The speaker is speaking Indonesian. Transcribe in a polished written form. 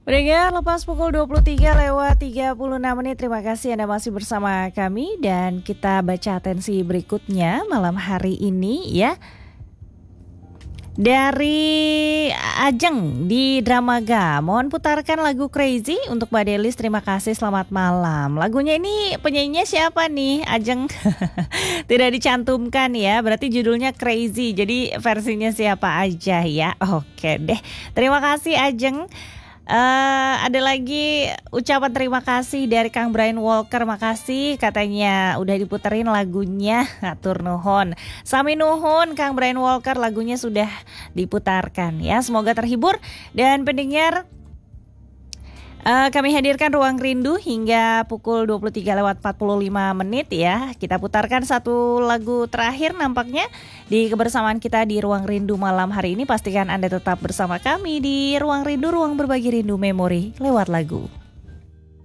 Pendengar, lepas pukul 23 lewat 36 menit, terima kasih Anda masih bersama kami dan kita baca atensi berikutnya malam hari ini ya. Dari Ajeng di Dramaga, mohon putarkan lagu Crazy untuk Mbak Delis, terima kasih, selamat malam. Lagunya ini penyanyinya siapa nih, Ajeng? Tidak dicantumkan ya, berarti judulnya Crazy, jadi versinya siapa aja ya. Oke deh, terima kasih Ajeng. Ada lagi ucapan terima kasih dari Kang Brian Walker, makasih katanya udah diputerin lagunya, atur nuhun. Sami nuhun Kang Brian Walker, lagunya sudah diputarkan ya, semoga terhibur. Dan pendengar, kami hadirkan Ruang Rindu hingga pukul 23 lewat 45 menit ya. Kita putarkan satu lagu terakhir nampaknya di kebersamaan kita di Ruang Rindu malam hari ini. Pastikan Anda tetap bersama kami di Ruang Rindu, ruang berbagi rindu memori lewat lagu.